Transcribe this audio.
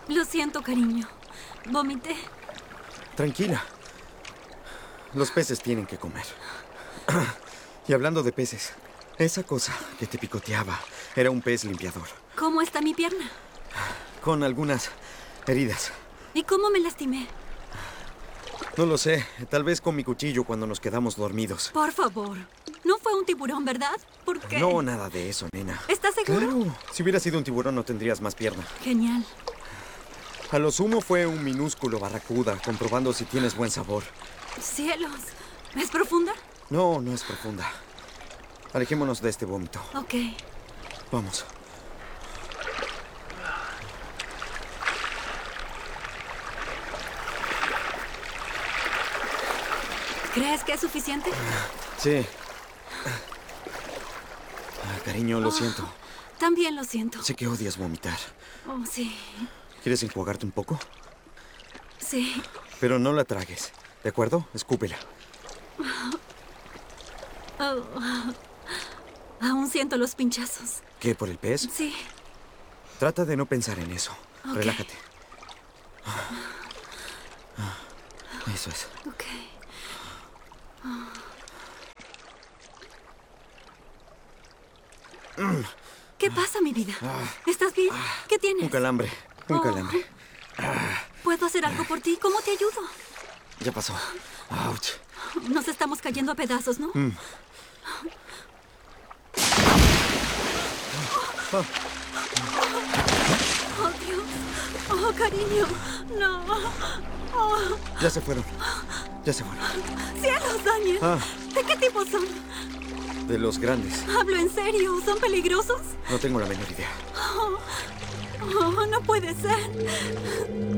Lo siento, cariño. Vomité. Tranquila. Los peces tienen que comer. Y hablando de peces, esa cosa que te picoteaba era un pez limpiador. ¿Cómo está mi pierna? Con algunas heridas. ¿Y cómo me lastimé? No lo sé. Tal vez con mi cuchillo cuando nos quedamos dormidos. Por favor. No fue un tiburón, ¿verdad? ¿Por qué? No, nada de eso, nena. ¿Estás seguro? Claro. Si hubiera sido un tiburón no tendrías más pierna. Genial. A lo sumo fue un minúsculo barracuda, comprobando si tienes buen sabor. Cielos. ¿Es profunda? No, no es profunda. Alejémonos de este vómito. Ok. Vamos. ¿Crees que es suficiente? Sí. Cariño, lo siento. También lo siento. Sé que odias vomitar. Oh, sí. ¿Quieres enjuagarte un poco? Sí. Pero no la tragues, ¿de acuerdo? Escúpela. Oh. Aún siento los pinchazos. ¿Qué, por el pez? Sí. Trata de no pensar en eso. Ok. Relájate. Eso es. Ok. ¿Qué pasa, mi vida? ¿Estás bien? ¿Qué tienes? Un calambre. Un calambre. ¿Puedo hacer algo por ti? ¿Cómo te ayudo? Ya pasó. Ouch. Nos estamos cayendo a pedazos, ¿no? Oh, Dios. Oh, cariño. No. Oh, Ya se fueron. Ya se fueron. ¡Cielos, Daniel! ¿De qué tipo son? De los grandes. Hablo en serio. ¿Son peligrosos? No tengo la menor idea. Oh, no puede ser.